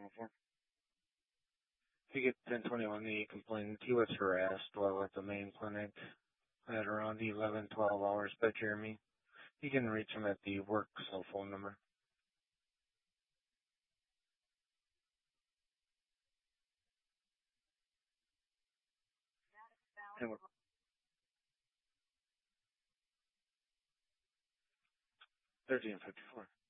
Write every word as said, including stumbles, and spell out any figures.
for? Ticket ten twenty-one, he complained he was harassed while at the main clinic at around eleven, twelve hours by Jeremy. You can reach him at the work cell phone number. And what? thirteen fifty-four.